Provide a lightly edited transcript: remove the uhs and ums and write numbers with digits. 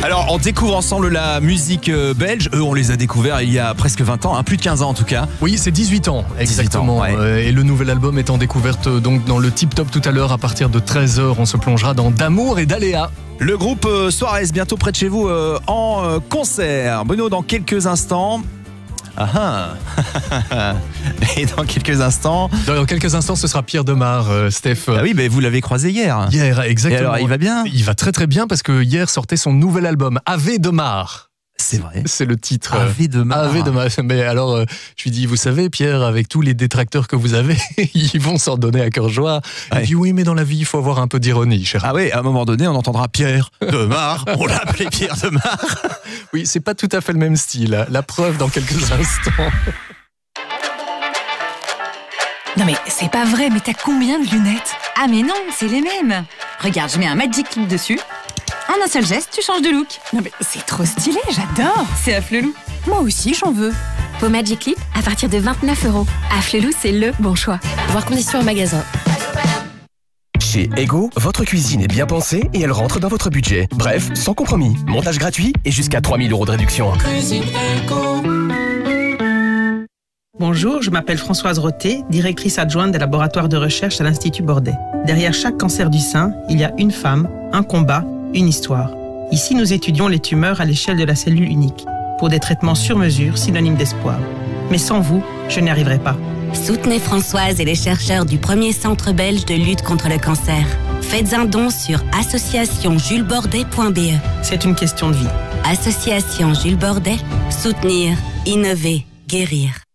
Alors, on découvre ensemble la musique belge. Eux, on les a découverts il y a presque 20 ans, plus de 15 ans en tout cas. Oui, c'est 18 ans, exactement. 18 ans, ouais. Et le nouvel album est en découverte donc dans le Tip Top tout à l'heure. À partir de 13h, on se plongera dans D'amour et d'Aléa. Le groupe Suarez, bientôt près de chez vous en concert. Bruno, dans quelques instants. Et dans quelques instants. Dans quelques instants, ce sera Pierre Demar, Steph. Ah oui, mais vous l'avez croisé hier. Hier, exactement. Et alors, il va bien? Il va très très bien parce que hier sortait son nouvel album, Ave Demar. C'est vrai. C'est le titre. Ave Demar. Ave Demar. Mais alors, je lui dis, vous savez, Pierre, avec tous les détracteurs que vous avez, ils vont s'en donner à cœur joie. Ouais. Il dit, oui, mais dans la vie, il faut avoir un peu d'ironie, cher. Ah oui, à un moment donné, on entendra Pierre Demar. On l'a appelé Pierre Demar. Oui, c'est pas tout à fait le même style. La preuve dans quelques instants. Non mais c'est pas vrai, mais t'as combien de lunettes? Ah mais non, c'est les mêmes. Regarde, je mets un Magic Clip dessus. En un seul geste, tu changes de look. Non mais c'est trop stylé, j'adore. C'est Afflelou. Moi aussi, j'en veux. Vos Magic Clip à partir de 29 €. Afflelou, c'est le bon choix. Voir conditions en magasin. Chez Ego, votre cuisine est bien pensée et elle rentre dans votre budget. Bref, sans compromis. Montage gratuit et jusqu'à 3 000 € de réduction. Bonjour, je m'appelle Françoise Roté, directrice adjointe des laboratoires de recherche à l'Institut Bordet. Derrière chaque cancer du sein, il y a une femme, un combat, une histoire. Ici, nous étudions les tumeurs à l'échelle de la cellule unique, pour des traitements sur mesure, synonymes d'espoir. Mais sans vous, je n'y arriverai pas. Soutenez Françoise et les chercheurs du premier centre belge de lutte contre le cancer. Faites un don sur associationjulesbordet.be. C'est une question de vie. Association Jules Bordet, soutenir, innover, guérir.